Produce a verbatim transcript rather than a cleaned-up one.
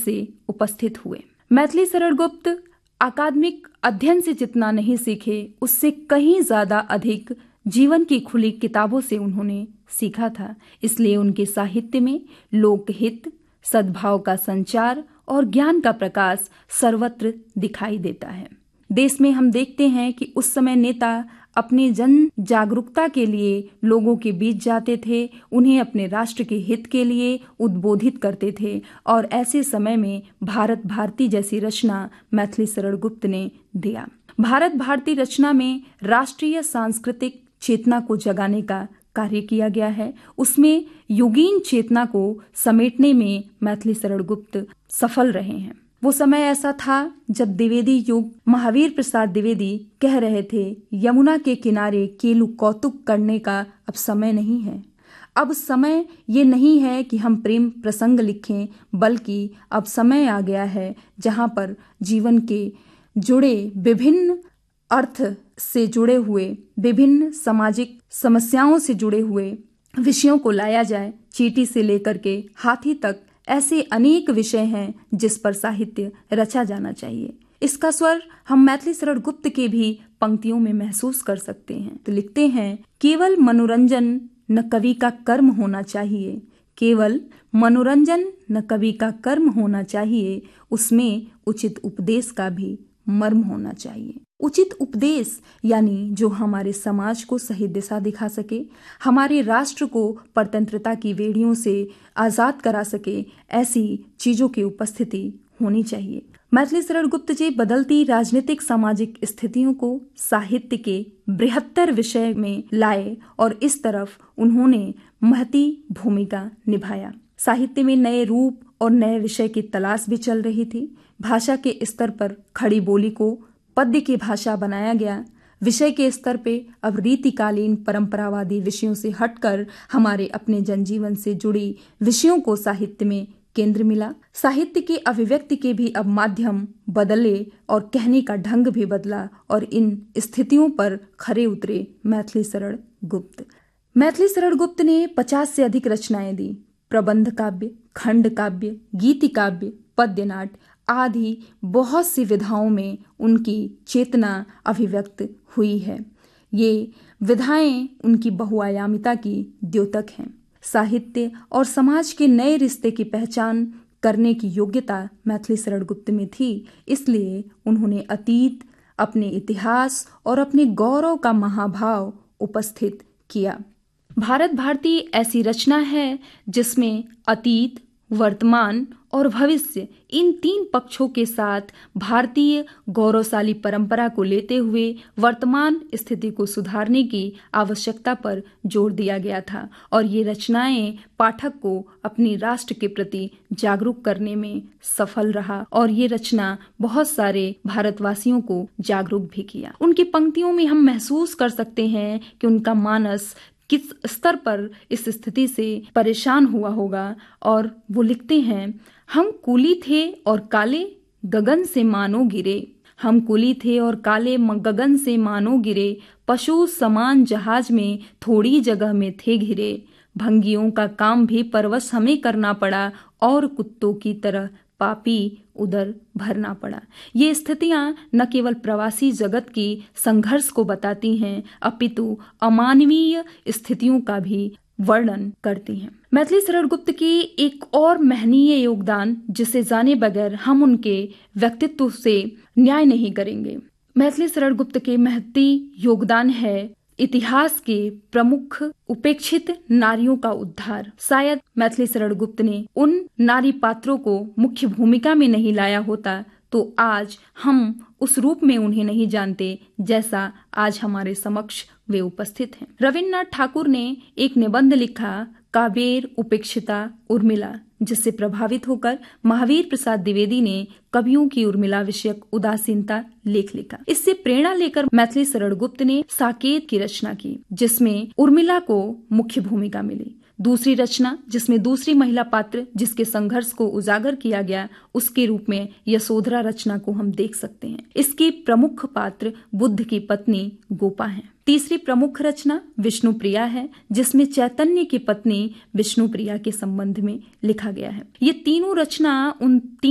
से उपस्थित हुए। मैथिली शरण गुप्त अकादमिक अध्ययन से जितना नहीं सीखे, उससे कहीं ज्यादा अधिक जीवन की खुली किताबों से उन्होंने सीखा था। इसलिए उनके साहित्य में लोकहित, सद्भाव का संचार और ज्ञान का प्रकाश सर्वत्र दिखाई देता है। देश में हम देखते हैं कि उस समय नेता अपने जन जागरूकता के लिए लोगों के बीच जाते थे, उन्हें अपने राष्ट्र के हित के लिए उद्बोधित करते थे, और ऐसे समय में भारत भारती जैसी रचना मैथिली शरण गुप्त ने दिया। भारत भारती रचना में राष्ट्रीय सांस्कृतिक चेतना को जगाने का कार्य किया गया है। उसमें युगीन चेतना को समेटने में मैथिली शरण गुप्त सफल रहे हैं। वो समय ऐसा था जब द्विवेदी युग महावीर प्रसाद द्विवेदी कह रहे थे, यमुना के किनारे केलु कौतुक करने का अब समय नहीं है। अब समय ये नहीं है कि हम प्रेम प्रसंग लिखें, बल्कि अब समय आ गया है जहां पर जीवन के जुड़े विभिन्न अर्थ से जुड़े हुए, विभिन्न सामाजिक समस्याओं से जुड़े हुए विषयों को लाया जाए। चींटी से लेकर के हाथी तक ऐसे अनेक विषय हैं जिस पर साहित्य रचा जाना चाहिए। इसका स्वर हम मैथिली शरण गुप्त के भी पंक्तियों में महसूस कर सकते हैं। तो लिखते हैं, केवल मनोरंजन न कवि का कर्म होना चाहिए, केवल मनोरंजन न कवि का कर्म होना चाहिए, उसमें उचित उपदेश का भी मर्म होना चाहिए। उचित उपदेश यानी जो हमारे समाज को सही दिशा दिखा सके, हमारे राष्ट्र को परतंत्रता की बेड़ियों से आजाद करा सके, ऐसी चीजों की उपस्थिति होनी चाहिए। मैथिली शरण गुप्त जी बदलती राजनीतिक सामाजिक स्थितियों को साहित्य के बृहत्तर विषय में लाए और इस तरफ उन्होंने महती भूमिका निभाया। साहित्य में नए रूप और नए विषय की तलाश भी चल रही थी। भाषा के स्तर पर खड़ी बोली को पद्य की भाषा बनाया गया। विषय के स्तर पे अब रीतिकालीन परंपरावादी विषयों से हटकर हमारे अपने जनजीवन से जुड़ी विषयों को साहित्य में केंद्र मिला। साहित्य की अभिव्यक्ति के भी अब माध्यम बदले और कहने का ढंग भी बदला और इन स्थितियों पर खरे उतरे मैथिली शरण गुप्त। मैथिली शरण गुप्त ने पचास से अधिक रचनाएं दी। प्रबंध काव्य, खंड काव्य, गीति काव्य, पद्यनाट आदि बहुत सी विधाओं में उनकी चेतना अभिव्यक्त हुई है। ये विधाएं उनकी बहुआयामिता की द्योतक हैं। साहित्य और समाज के नए रिश्ते की पहचान करने की योग्यता मैथिली शरण गुप्त में थी। इसलिए उन्होंने अतीत, अपने इतिहास और अपने गौरव का महाभाव उपस्थित किया। भारत भारती ऐसी रचना है जिसमें अतीत, वर्तमान और भविष्य इन तीन पक्षों के साथ भारतीय गौरवशाली परंपरा को लेते हुए वर्तमान स्थिति को सुधारने की आवश्यकता पर जोर दिया गया था और ये रचनाएं पाठक को अपनी राष्ट्र के प्रति जागरूक करने में सफल रहा और ये रचना बहुत सारे भारतवासियों को जागरूक भी किया। उनकी पंक्तियों में हम महसूस कर सकते हैं कि उनका मानस किस स्तर पर इस स्थिति से परेशान हुआ होगा। और वो लिखते हैं, हम कूली थे और काले गगन से मानो गिरे, हम कूली थे और काले गगन से मानो गिरे, पशु समान जहाज में थोड़ी जगह में थे घिरे, भंगियों का काम भी परवश हमें करना पड़ा और कुत्तों की तरह पापी उदर भरना पड़ा। ये स्थितियां न केवल प्रवासी जगत की संघर्ष को बताती हैं, अपितु अमानवीय स्थितियों का भी वर्णन करती हैं। मैथिली शरण गुप्त की एक और महनीय योगदान जिसे जाने बगैर हम उनके व्यक्तित्व से न्याय नहीं करेंगे। मैथिली शरण गुप्त के महती योगदान है इतिहास के प्रमुख उपेक्षित नारियों का उद्धार। शायद मैथिली शरण गुप्त ने उन नारी पात्रों को मुख्य भूमिका में नहीं लाया होता तो आज हम उस रूप में उन्हें नहीं जानते जैसा आज हमारे समक्ष वे उपस्थित हैं। रविन्द्रनाथ ठाकुर ने एक निबंध लिखा, काबेर उपेक्षिता उर्मिला, जिससे प्रभावित होकर महावीर प्रसाद द्विवेदी ने कवियों की उर्मिला विषयक उदासीनता लेख लिखा। इससे प्रेरणा लेकर मैथिली शरण गुप्त ने साकेत की रचना की जिसमें उर्मिला को मुख्य भूमिका मिली। दूसरी रचना जिसमें दूसरी महिला पात्र जिसके संघर्ष को उजागर किया गया उसके रूप में यशोधरा रचना को हम देख सकते हैं। इसके प्रमुख पात्र बुद्ध की पत्नी गोपा हैं। तीसरी प्रमुख रचना विष्णुप्रिया है जिसमें चैतन्य की पत्नी विष्णुप्रिया के संबंध में लिखा गया है। ये तीनों रचना उन